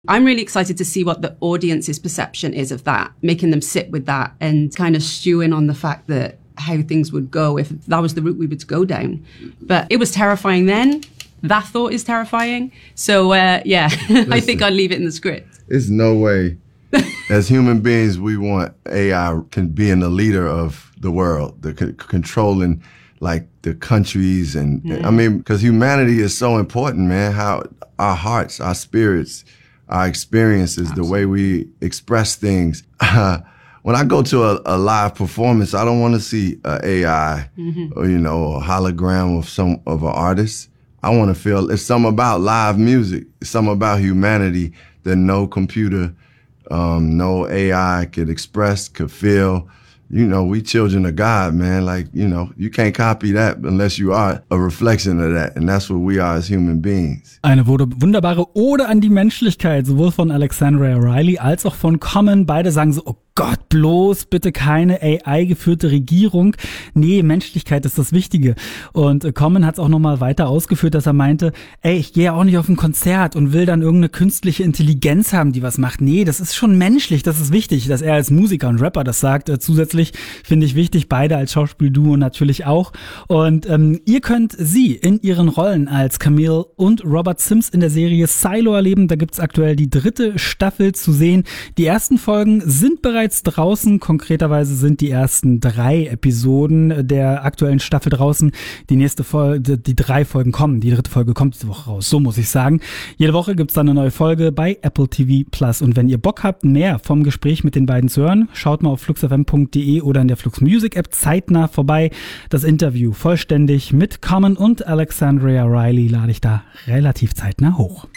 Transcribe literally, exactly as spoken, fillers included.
I'm really excited to see what the audience's perception is of that, making them sit with that and kind of stewing on the fact that how things would go if that was the route we were to go down. But it was terrifying then. That thought is terrifying. So, uh, yeah, I think I'd leave it in the script. There's no way. As human beings, we want A I can being the leader of the world, the c- controlling like the countries. And mm. I mean, because humanity is so important, man, how our hearts, our spirits, our experiences, Absolutely. The way we express things. When I go to a, a live performance, I don't want to see a AI mm-hmm. or, you know, a hologram of some of an artist. I want to feel it's something about live music. It's something about humanity that no computer, um, no A I could express, could feel. You know, we children of God, man. Like, you know, you can't copy that unless you are a reflection of that. And that's what we are as human beings. Eine wunderbare Ode an die Menschlichkeit, sowohl von Alexandria Riley als auch von Common. Beide sagen so, oh Gott, bloß bitte keine A I-geführte Regierung. Nee, Menschlichkeit ist das Wichtige. Und äh, Common hat es auch nochmal weiter ausgeführt, dass er meinte, ey, ich gehe ja auch nicht auf ein Konzert und will dann irgendeine künstliche Intelligenz haben, die was macht. Nee, das ist schon menschlich, das ist wichtig, dass er als Musiker und Rapper das sagt. Äh, zusätzlich finde ich wichtig, beide als Schauspielduo natürlich auch. Und ähm, ihr könnt sie in ihren Rollen als Camille und Robert Sims in der Serie Silo erleben. Da gibt's aktuell die dritte Staffel zu sehen. Die ersten Folgen sind bereits draußen. Konkreterweise sind die ersten drei Episoden der aktuellen Staffel draußen. Die nächste Folge, die drei Folgen kommen. Die dritte Folge kommt diese Woche raus. So muss ich sagen. Jede Woche gibt's dann eine neue Folge bei Apple T V Plus. Und wenn ihr Bock habt, mehr vom Gespräch mit den beiden zu hören, schaut mal auf flux f m punkt d e oder in der Flux Music App zeitnah vorbei. Das Interview vollständig mit Common und Alexandria Riley lade ich da relativ zeitnah hoch.